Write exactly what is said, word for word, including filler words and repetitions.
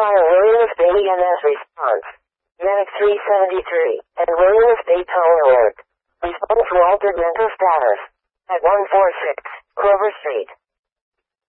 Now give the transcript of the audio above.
Fire Williams Bay E M S response. Medic three seventy-three, and Williams Bay Tower Alert. Response to altered mental status. At one forty-six, Clover Street.